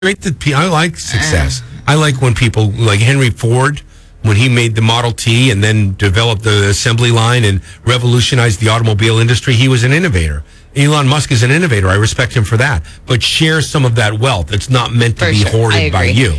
I like success. I like when people like Henry Ford, when he made the Model T and then developed the assembly line and revolutionized the automobile industry. He was an innovator. Elon Musk is an innovator. I respect him for that. But share some of that wealth. It's not meant to be hoarded by you.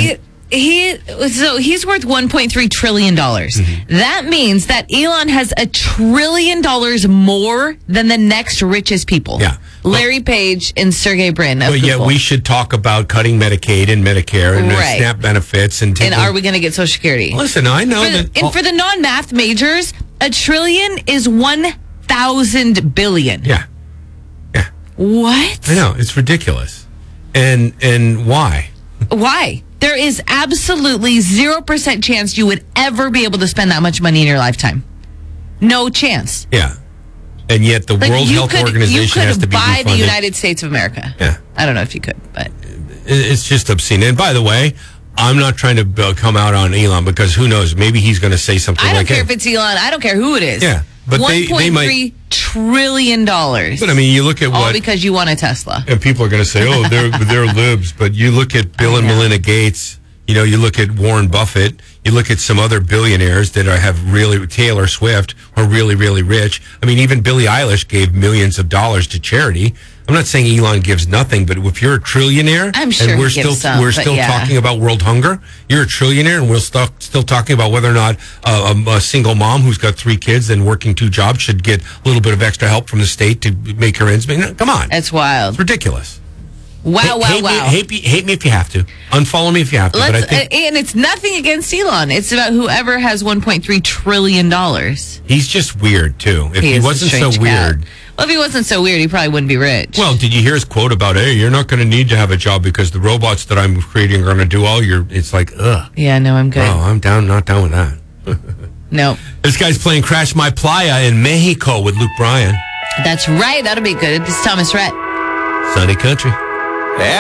So he's worth $1.3 trillion. Mm-hmm. That means that Elon has $1 trillion more than the next richest people. Yeah. Larry Page and Sergey Brin. But yet we should talk about cutting Medicaid and Medicare and SNAP benefits. And are we going to get Social Security? Listen, I know And for the non-math majors, $1 trillion is 1,000 billion. Yeah. Yeah. What? I know. It's ridiculous. And why? Why? There is absolutely 0% chance you would ever be able to spend that much money in your lifetime. No chance. Yeah. And yet the World Health Organization has to be defunded. You could buy the United States of America. Yeah. I don't know if you could, but... It's just obscene. And by the way, I'm not trying to come out on Elon because who knows? Maybe he's going to say something like that. I don't care if it's Elon. I don't care who it is. Yeah. But $1.3 trillion. But I mean, you look at all because you want a Tesla. And people are going to say, "Oh, they're libs." But you look at Bill and Melinda Gates. You know, you look at Warren Buffett. You look at some other billionaires that have really Taylor Swift are really, really rich. I mean, even Billie Eilish gave millions of dollars to charity. I'm not saying Elon gives nothing, but if you're a trillionaire, I'm sure and we're still talking about world hunger, you're a trillionaire, and we're still talking about whether or not a single mom who's got 3 kids and working 2 jobs should get a little bit of extra help from the state to make her ends meet. Come on, that's wild. It's ridiculous. Wow. Hate me if you have to. Unfollow me if you have to. But I think, and it's nothing against Elon. It's about whoever has $1.3 trillion. He's just weird, too. If he wasn't so weird. Well, if he wasn't so weird, he probably wouldn't be rich. Well, did you hear his quote about, hey, you're not going to need to have a job because the robots that I'm creating are going to do all your... It's like, ugh. Yeah, no, I'm good. Oh, I'm not down with that. No. This guy's playing Crash My Playa in Mexico with Luke Bryan. That's right. That'll be good. It's Thomas Rhett. Sunny Country.